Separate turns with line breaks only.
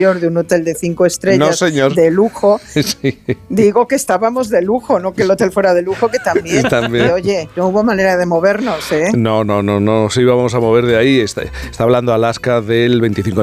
de un hotel de 5 estrellas,
no, señor,
de lujo.
Sí.
Digo que estábamos de lujo, no que el hotel fuera de lujo, que también.
También.
Y, oye, no hubo manera de movernos, ¿eh?
No nos íbamos a mover de ahí. Está hablando Alaska del 25